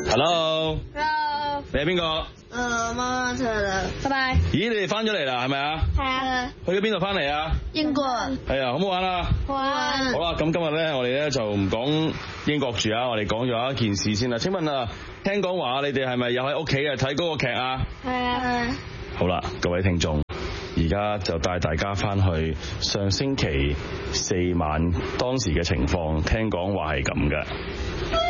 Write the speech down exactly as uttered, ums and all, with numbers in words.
Hello。 Hello。 你係邊個？ 誒，媽媽出嚟啦，拜拜。 咦，你哋翻咗嚟啦，係咪啊？ 係啊。 去咗邊度翻嚟啊？ 英國。 係啊，好唔好玩啊？ 玩。 好啦，咁今日咧，我哋咧就唔講英國住啊，我哋講咗一件事先啦。請問啊，聽講話你哋係咪又喺屋企啊睇嗰個劇啊？ 係啊。 好啦，各位聽眾，而家就帶大家翻去上星期四晚當時嘅情況，聽講話係咁嘅。